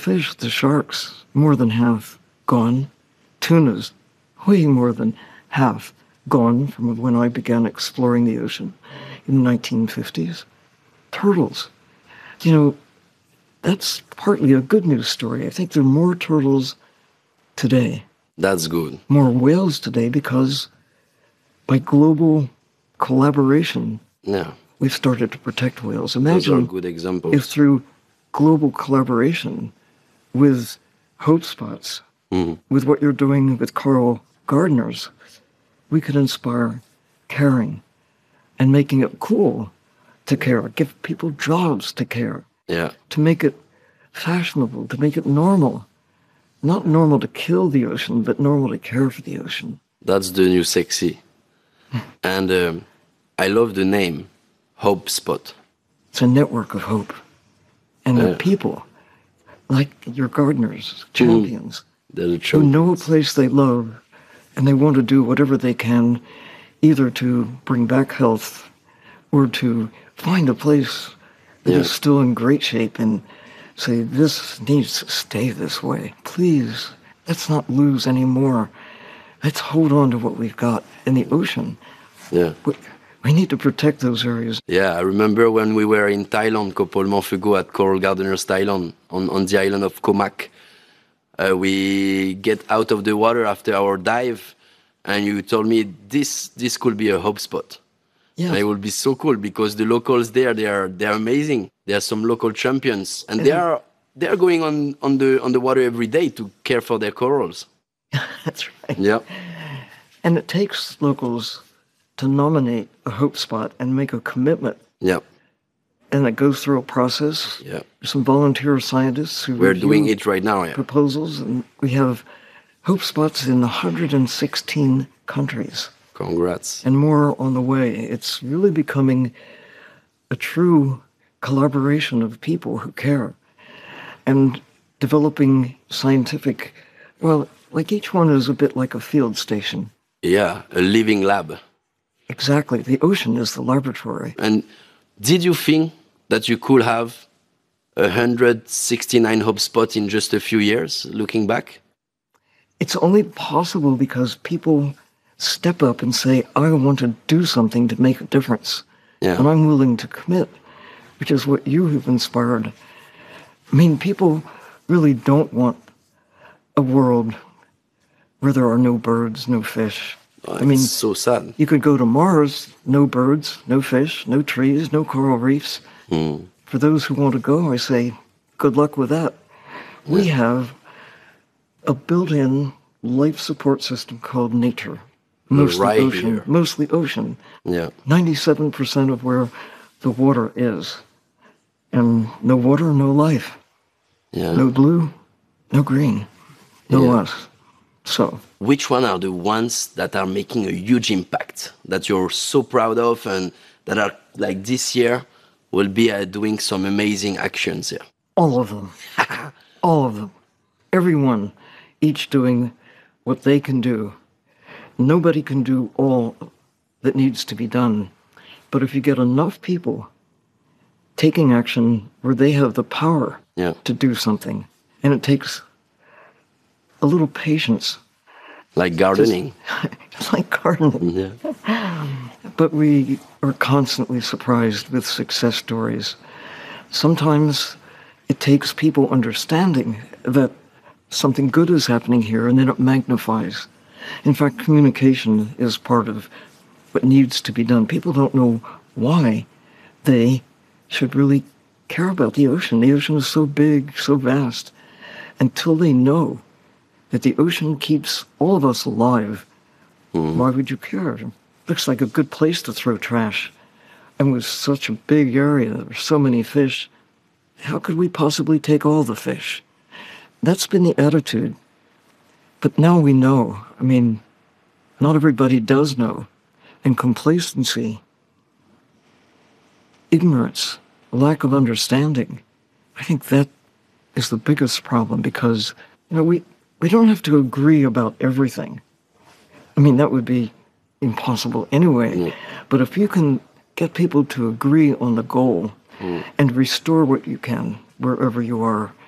fish, the sharks, more than half gone. Tunas, way more than half gone from when I began exploring the ocean in the 1950s. Turtles, that's partly a good news story. I think there are more turtles today. That's good. More whales today because by global collaboration, we've started to protect whales. Imagine those are good examples. If through global collaboration with Hope Spots, with what you're doing with Coral Gardeners, we could inspire caring and making it cool to care, give people jobs to care, to make it fashionable, to make it normal. Not normal to kill the ocean, but normal to care for the ocean. That's the new sexy. And I love the name, Hope Spot. It's a network of hope. And the people, like your gardeners, champions, who know a place they love, and they want to do whatever they can, either to bring back health or to find a place that is still in great shape and say, this needs to stay this way. Please, let's not lose any more. Let's hold on to what we've got in the ocean. We need to protect those areas. I remember when we were in Thailand, Kopol Montfugo at Coral Gardeners Thailand, on the island of Komak. We get out of the water after our dive, and you told me this could be a hope spot. And it will be so cool because the locals there, they're amazing. There are some local champions, and they are going on the water every day to care for their corals. That's right. Yeah. And it takes locals to nominate a hope spot and make a commitment. Yeah. And it goes through a process. Yeah. There's some volunteer scientists who we're doing it right now. Proposals, and we have hope spots in 116 countries. Congrats. And more on the way. It's really becoming a true collaboration of people who care and developing scientific, like each one is a bit like a field station. Yeah, a living lab. Exactly. The ocean is the laboratory. And did you think that you could have 169 hope spots in just a few years, looking back? It's only possible because people step up and say, I want to do something to make a difference. And I'm willing to commit, which is what you have inspired. I mean, people really don't want a world where there are no birds, no fish. I mean, it's so sad. You could go to Mars, no birds, no fish, no trees, no coral reefs. For those who want to go, I say, good luck with that. We have a built-in life support system called nature. Mostly ocean. Mostly ocean. 97% of where the water is. And no water, no life. No blue, no green, no us. So, which one are the ones that are making a huge impact, that you're so proud of, and that are, like this year, will be doing some amazing actions here? All of them. All of them. Everyone, each doing what they can do. Nobody can do all that needs to be done. But if you get enough people taking action where they have the power to do something, and it takes a little patience. Like gardening. It's like gardening. But we are constantly surprised with success stories. Sometimes it takes people understanding that something good is happening here, and then it magnifies. In fact, communication is part of what needs to be done. People don't know why they should really care about the ocean. The ocean is so big, so vast. Until they know that the ocean keeps all of us alive, why would you care? It looks like a good place to throw trash. And with such a big area, there are so many fish, how could we possibly take all the fish? That's been the attitude. But now we know. I mean, not everybody does know. And complacency, ignorance, lack of understanding, I think that is the biggest problem, because we don't have to agree about everything. I mean, that would be impossible anyway. But if you can get people to agree on the goal and restore what you can wherever you are,